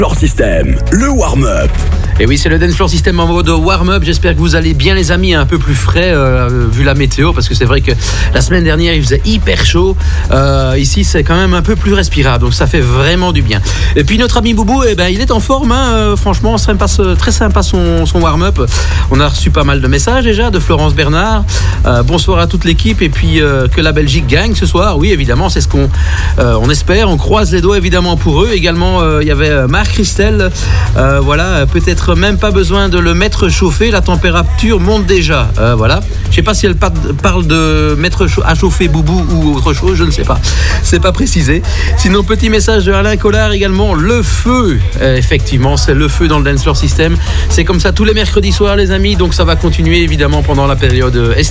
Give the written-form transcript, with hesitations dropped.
Floor System, le warm-up. Et oui, c'est le Dance Floor System en mode warm-up. J'espère que vous allez bien, les amis, un peu plus frais vu la météo, parce que c'est vrai que la semaine dernière il faisait hyper chaud. Ici c'est quand même un peu plus respirable, donc ça fait vraiment du bien. Et puis notre ami Boubou, il est en forme, hein. Franchement, très sympa son warm-up. On a reçu pas mal de messages déjà de Florence Bernard. Bonsoir à toute l'équipe, et puis que la Belgique gagne ce soir. Oui, évidemment, c'est ce qu'on on espère. On croise les doigts évidemment pour eux. Également, il y avait Marc Christel. Voilà, peut-être même pas besoin de le mettre chauffer, la température monte déjà. Voilà. Je sais pas si elle parle de mettre à chauffer Boubou ou autre chose, je ne sais pas. C'est pas précisé. Sinon, petit message de Alain Collard également. Le feu, effectivement, c'est le feu dans le Dance Floor System. C'est comme ça tous les mercredis soirs, les amis. Donc ça va continuer évidemment pendant la période